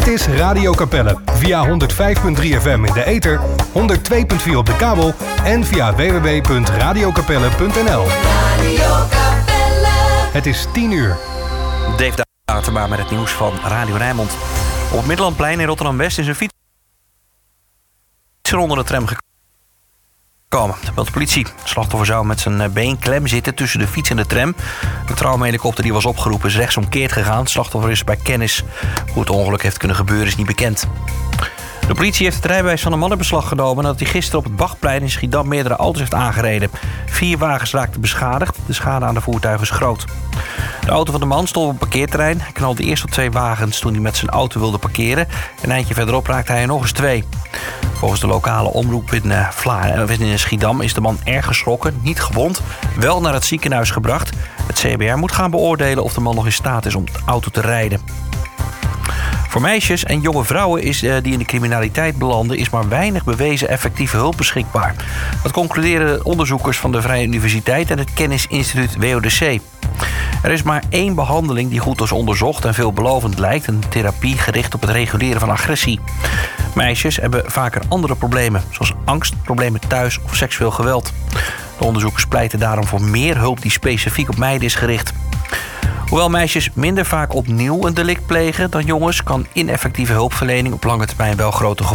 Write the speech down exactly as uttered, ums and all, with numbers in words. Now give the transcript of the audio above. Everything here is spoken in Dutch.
Dit is Radio Capelle. Via honderd vijf komma drie F M in de ether, honderd twee komma vier op de kabel en via w w w punt radio capelle punt n l. Radio Capelle. Het is tien uur. Dave Datema met het nieuws van Radio Rijnmond. Op het Middellandplein in Rotterdam-West is een fietser onder de tram gekomen. Dat meldt de politie. Het slachtoffer zou met zijn been klem zitten tussen de fiets en de tram. De traumahelikopter die was opgeroepen is rechtsomkeerd gegaan. Het slachtoffer is bij kennis. Hoe het ongeluk heeft kunnen gebeuren is niet bekend. De politie heeft het rijbewijs van een man in beslag genomen nadat hij gisteren op het Bachplein in Schiedam meerdere auto's heeft aangereden. Vier wagens raakten beschadigd. De schade aan de voertuigen is groot. De auto van de man stond op een parkeerterrein. Hij knalde eerst op twee wagens toen hij met zijn auto wilde parkeren. Een eindje verderop raakte hij er nog eens twee. Volgens de lokale omroep in, uh, Vla- in Schiedam is de man erg geschrokken, niet gewond, wel naar het ziekenhuis gebracht. Het C B R moet gaan beoordelen of de man nog in staat is om de auto te rijden. Voor meisjes en jonge vrouwen is, uh, die in de criminaliteit belanden is maar weinig bewezen effectieve hulp beschikbaar. Dat concluderen onderzoekers van de Vrije Universiteit en het kennisinstituut W O D C. Er is maar één behandeling die goed is onderzocht en veelbelovend lijkt. Een therapie gericht op het reguleren van agressie. Meisjes hebben vaker andere problemen, zoals angst, problemen thuis of seksueel geweld. De onderzoekers pleiten daarom voor meer hulp die specifiek op meiden is gericht. Hoewel meisjes minder vaak opnieuw een delict plegen dan jongens, kan ineffectieve hulpverlening op lange termijn wel grote gevolgen